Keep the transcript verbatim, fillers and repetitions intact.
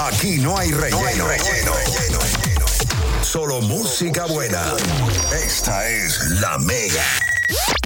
Aquí no hay relleno. No hay relleno. Solo música buena. Esta es La Mega.